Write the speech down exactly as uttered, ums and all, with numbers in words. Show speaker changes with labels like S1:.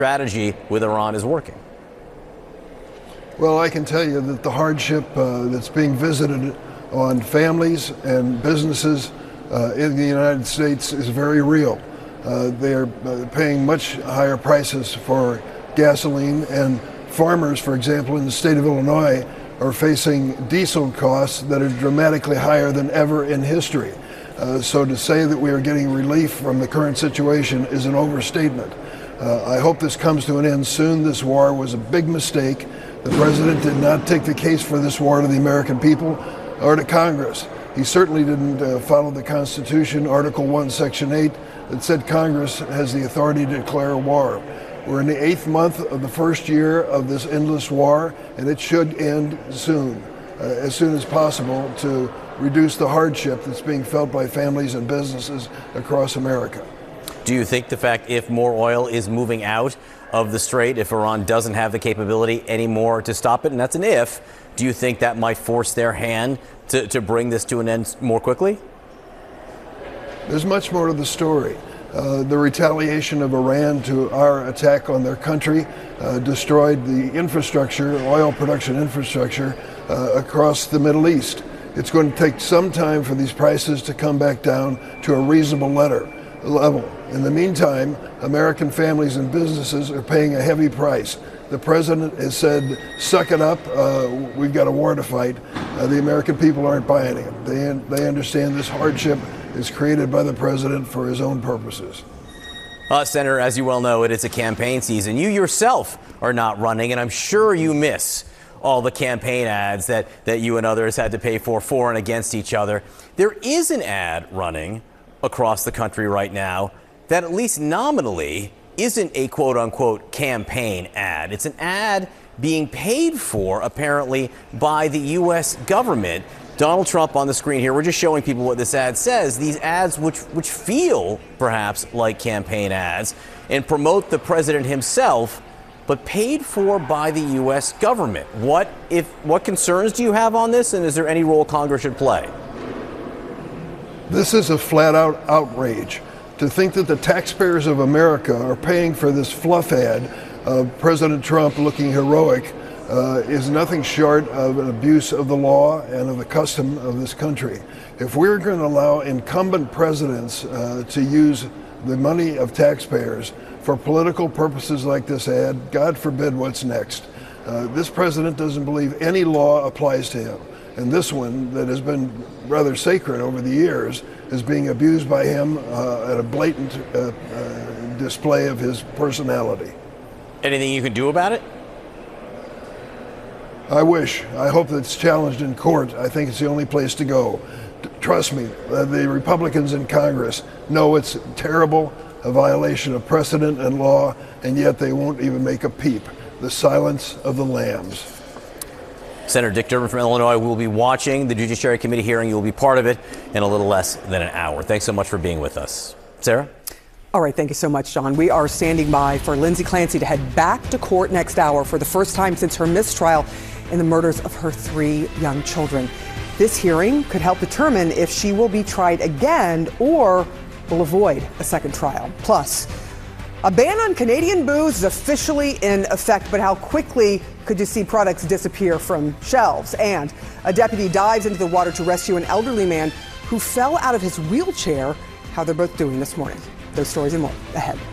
S1: strategy with Iran is working.
S2: Well, I can tell you that the hardship uh, that's being visited on families and businesses uh, in the United States is very real. Uh, they are uh, paying much higher prices for gasoline, and farmers, for example, in the state of Illinois, are facing diesel costs that are dramatically higher than ever in history. Uh, so to say that we are getting relief from the current situation is an overstatement. Uh, I hope this comes to an end soon. This war was a big mistake. The president did not take the case for this war to the American people or to Congress. He certainly didn't uh, follow the Constitution, Article one, Section eight, that said Congress has the authority to declare a war. We're in the eighth month of the first year of this endless war, and it should end soon, uh, as soon as possible, to reduce the hardship that's being felt by families and businesses across America.
S1: Do you think the fact if more oil is moving out of the Strait, if Iran doesn't have the capability anymore to stop it, and that's an if, do you think that might force their hand to, to bring this to an end more quickly?
S2: There's much more to the story. Uh, the retaliation of Iran to our attack on their country uh, destroyed the infrastructure, oil production infrastructure, uh, across the Middle East. It's going to take some time for these prices to come back down to a reasonable letter, level. In the meantime, American families and businesses are paying a heavy price. The president has said, suck it up, uh, we've got a war to fight. Uh, the American people aren't buying it. They, they understand this hardship is created by the president for his own purposes.
S1: Uh, Senator, as you well know, it is a campaign season. You yourself are not running, and I'm sure you miss all the campaign ads that, that you and others had to pay for, for and against each other. There is an ad running across the country right now that at least nominally isn't a quote-unquote campaign ad. It's an ad being paid for, apparently, by the U S government. Donald Trump on the screen here. We're just showing people what this ad says. These ads, which which feel perhaps like campaign ads, and promote the president himself, but paid for by the U S government. What if what concerns do you have on this, and is there any role Congress should play?
S2: This is a flat-out outrage. To think that the taxpayers of America are paying for this fluff ad of President Trump looking heroic uh, is nothing short of an abuse of the law and of the custom of this country. If we're going to allow incumbent presidents uh, to use the money of taxpayers for political purposes like this ad, God forbid what's next. Uh, this president doesn't believe any law applies to him. And this one, that has been rather sacred over the years, is being abused by him uh, at a blatant uh, uh, display of his personality.
S1: Anything you can do about it?
S2: I wish. I hope that it's challenged in court. I think it's the only place to go. T- trust me, uh, the Republicans in Congress know it's terrible, a violation of precedent and law, and yet they won't even make a peep. The silence of the lambs.
S1: Senator Dick Durbin from Illinois will be watching the Judiciary Committee hearing. You will be part of it in a little less than an hour. Thanks so much for being with us. Sarah?
S3: All right, thank you so much, John. We are standing by for Lindsay Clancy to head back to court next hour for the first time since her mistrial in the murders of her three young children. This hearing could help determine if she will be tried again or will avoid a second trial. Plus, a ban on Canadian booze is officially in effect, but how quickly could you see products disappear from shelves? And a deputy dives into the water to rescue an elderly man who fell out of his wheelchair. How they're both doing this morning. Those stories and more ahead.